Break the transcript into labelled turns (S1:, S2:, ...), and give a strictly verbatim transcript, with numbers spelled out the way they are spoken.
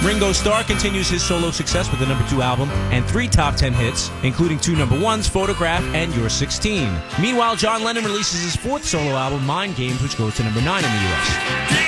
S1: Ringo Starr continues his solo success with the number two album and three top ten hits, including two number ones, Photograph and You're sixteen. Meanwhile, John Lennon releases his fourth solo album, Mind Games, which goes to number nine in the U S